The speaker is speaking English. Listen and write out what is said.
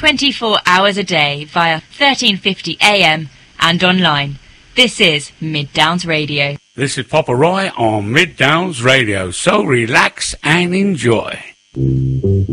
24 hours a day via 1350 AM and online. This is Mid Downs Radio. This is Papa Roy on Mid Downs Radio, so relax and enjoy.